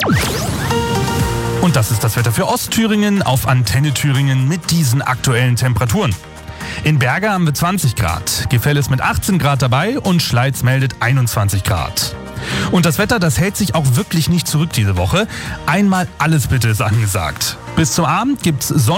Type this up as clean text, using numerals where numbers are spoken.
Und das ist das Wetter für Ostthüringen auf Antenne Thüringen mit diesen aktuellen Temperaturen. In Berge haben wir 20 Grad, Gefäll ist mit 18 Grad dabei und Schleiz meldet 21 Grad. Und das Wetter, das hält sich auch wirklich nicht zurück diese Woche. Einmal alles bitte ist angesagt. Bis zum Abend gibt's Sonne.